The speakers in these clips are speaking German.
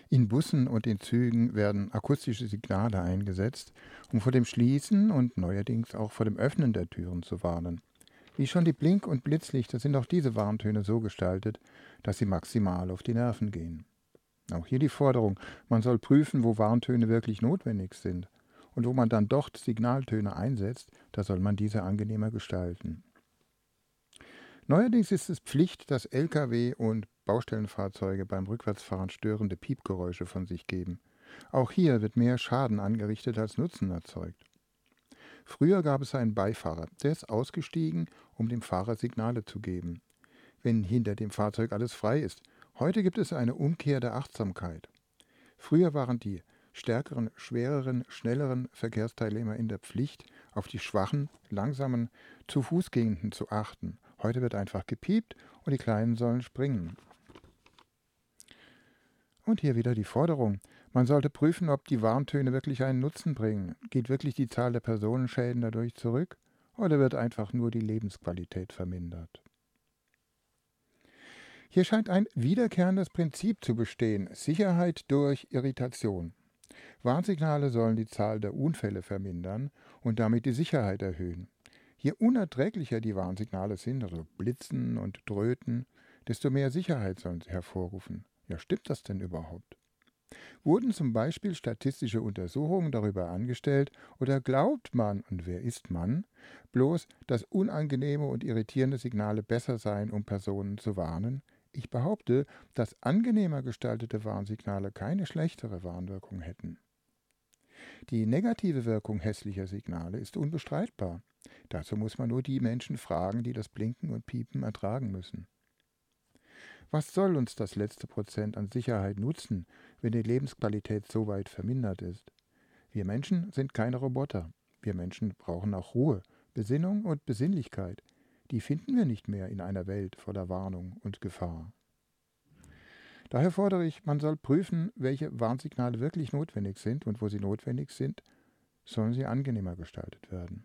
In Bussen und in Zügen werden akustische Signale eingesetzt, um vor dem Schließen und neuerdings auch vor dem Öffnen der Türen zu warnen. Wie schon die Blink- und Blitzlichter sind auch diese Warntöne so gestaltet, dass sie maximal auf die Nerven gehen. Auch hier die Forderung, man soll prüfen, wo Warntöne wirklich notwendig sind. Und wo man dann doch Signaltöne einsetzt, da soll man diese angenehmer gestalten. Neuerdings ist es Pflicht, dass Lkw und Baustellenfahrzeuge beim Rückwärtsfahren störende Piepgeräusche von sich geben. Auch hier wird mehr Schaden angerichtet als Nutzen erzeugt. Früher gab es einen Beifahrer, der ist ausgestiegen, um dem Fahrer Signale zu geben, wenn hinter dem Fahrzeug alles frei ist. Heute gibt es eine Umkehr der Achtsamkeit. Früher waren die stärkeren, schwereren, schnelleren Verkehrsteilnehmer in der Pflicht, auf die schwachen, langsamen, zu Fuß gehenden zu achten. Heute wird einfach gepiept und die Kleinen sollen springen. Und hier wieder die Forderung. Man sollte prüfen, ob die Warntöne wirklich einen Nutzen bringen. Geht wirklich die Zahl der Personenschäden dadurch zurück? Oder wird einfach nur die Lebensqualität vermindert? Hier scheint ein wiederkehrendes Prinzip zu bestehen: Sicherheit durch Irritation. Warnsignale sollen die Zahl der Unfälle vermindern und damit die Sicherheit erhöhen. Je unerträglicher die Warnsignale sind, also Blitzen und Dröhten, desto mehr Sicherheit sollen sie hervorrufen. Ja, stimmt das denn überhaupt? Wurden zum Beispiel statistische Untersuchungen darüber angestellt oder glaubt man, und wer ist man, bloß, dass unangenehme und irritierende Signale besser seien, um Personen zu warnen? Ich behaupte, dass angenehmer gestaltete Warnsignale keine schlechtere Warnwirkung hätten. Die negative Wirkung hässlicher Signale ist unbestreitbar. Dazu muss man nur die Menschen fragen, die das Blinken und Piepen ertragen müssen. Was soll uns das letzte Prozent an Sicherheit nutzen, wenn die Lebensqualität so weit vermindert ist? Wir Menschen sind keine Roboter. Wir Menschen brauchen auch Ruhe, Besinnung und Besinnlichkeit. Die finden wir nicht mehr in einer Welt voller Warnung und Gefahr. Daher fordere ich, man soll prüfen, welche Warnsignale wirklich notwendig sind, und wo sie notwendig sind, sollen sie angenehmer gestaltet werden.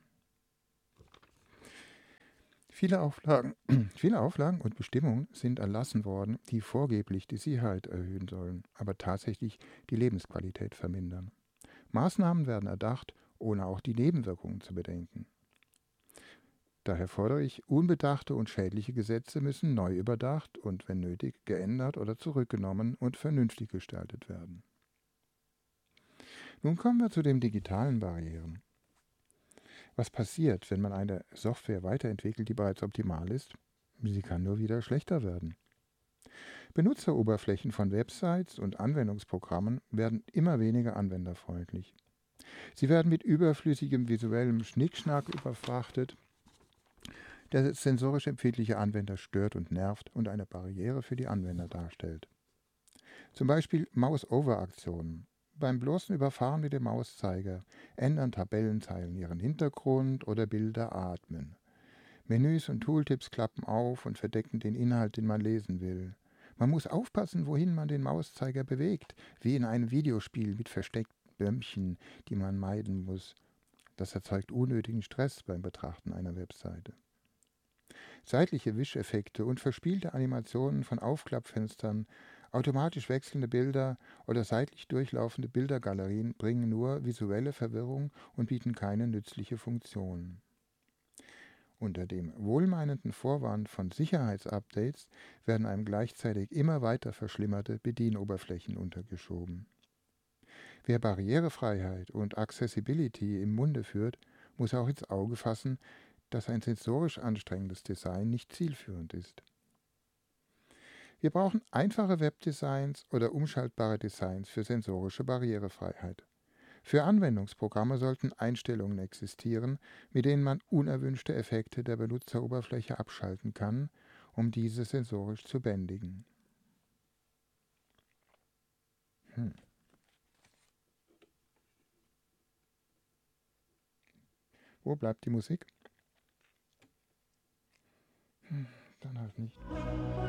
Viele Auflagen, viele Auflagen und Bestimmungen sind erlassen worden, die vorgeblich die Sicherheit erhöhen sollen, aber tatsächlich die Lebensqualität vermindern. Maßnahmen werden erdacht, ohne auch die Nebenwirkungen zu bedenken. Daher fordere ich, unbedachte und schädliche Gesetze müssen neu überdacht und, wenn nötig, geändert oder zurückgenommen und vernünftig gestaltet werden. Nun kommen wir zu den digitalen Barrieren. Was passiert, wenn man eine Software weiterentwickelt, die bereits optimal ist? Sie kann nur wieder schlechter werden. Benutzeroberflächen von Websites und Anwendungsprogrammen werden immer weniger anwenderfreundlich. Sie werden mit überflüssigem visuellem Schnickschnack überfrachtet, der sensorisch empfindliche Anwender stört und nervt und eine Barriere für die Anwender darstellt. Zum Beispiel Mouse-Over-Aktionen. Beim bloßen Überfahren mit dem Mauszeiger ändern Tabellenzeilen ihren Hintergrund oder Bilder atmen. Menüs und Tooltips klappen auf und verdecken den Inhalt, den man lesen will. Man muss aufpassen, wohin man den Mauszeiger bewegt, wie in einem Videospiel mit versteckten Bömmchen, die man meiden muss. Das erzeugt unnötigen Stress beim Betrachten einer Webseite. Seitliche Wischeffekte und verspielte Animationen von Aufklappfenstern, automatisch wechselnde Bilder oder seitlich durchlaufende Bildergalerien bringen nur visuelle Verwirrung und bieten keine nützliche Funktion. Unter dem wohlmeinenden Vorwand von Sicherheitsupdates werden einem gleichzeitig immer weiter verschlimmerte Bedienoberflächen untergeschoben. Wer Barrierefreiheit und Accessibility im Munde führt, muss auch ins Auge fassen, dass ein sensorisch anstrengendes Design nicht zielführend ist. Wir brauchen einfache Webdesigns oder umschaltbare Designs für sensorische Barrierefreiheit. Für Anwendungsprogramme sollten Einstellungen existieren, mit denen man unerwünschte Effekte der Benutzeroberfläche abschalten kann, um diese sensorisch zu bändigen. Wo bleibt die Musik? Dann halt nicht.